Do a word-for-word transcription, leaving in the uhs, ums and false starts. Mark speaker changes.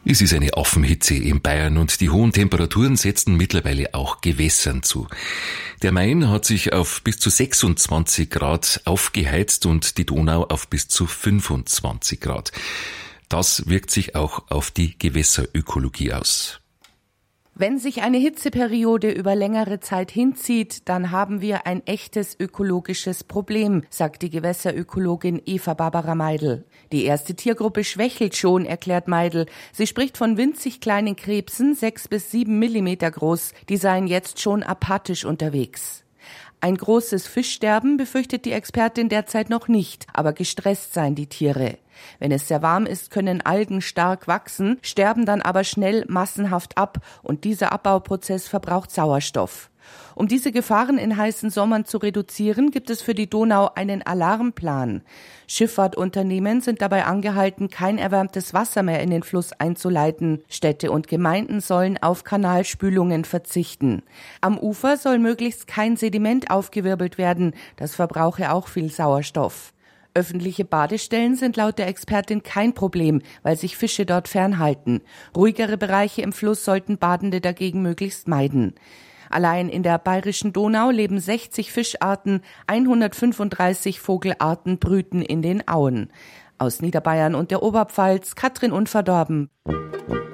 Speaker 1: Es ist eine Affenhitze in Bayern und die hohen Temperaturen setzen mittlerweile auch Gewässern zu. Der Main hat sich auf bis zu sechsundzwanzig Grad aufgeheizt und die Donau auf bis zu fünfundzwanzig Grad. Das wirkt sich auch auf die Gewässerökologie aus.
Speaker 2: Wenn sich eine Hitzeperiode über längere Zeit hinzieht, dann haben wir ein echtes ökologisches Problem, sagt die Gewässerökologin Eva Barbara Meidl. Die erste Tiergruppe schwächelt schon, erklärt Meidl. Sie spricht von winzig kleinen Krebsen, sechs bis sieben Millimeter groß. Die seien jetzt schon apathisch unterwegs. Ein großes Fischsterben befürchtet die Expertin derzeit noch nicht, aber gestresst seien die Tiere. Wenn es sehr warm ist, können Algen stark wachsen, sterben dann aber schnell massenhaft ab und dieser Abbauprozess verbraucht Sauerstoff. Um diese Gefahren in heißen Sommern zu reduzieren, gibt es für die Donau einen Alarmplan. Schifffahrtunternehmen sind dabei angehalten, kein erwärmtes Wasser mehr in den Fluss einzuleiten. Städte und Gemeinden sollen auf Kanalspülungen verzichten. Am Ufer soll möglichst kein Sediment aufgewirbelt werden, das verbrauche auch viel Sauerstoff. Öffentliche Badestellen sind laut der Expertin kein Problem, weil sich Fische dort fernhalten. Ruhigere Bereiche im Fluss sollten Badende dagegen möglichst meiden. Allein in der bayerischen Donau leben sechzig Fischarten, hundertfünfunddreißig Vogelarten brüten in den Auen. Aus Niederbayern und der Oberpfalz, Katrin Unverdorben.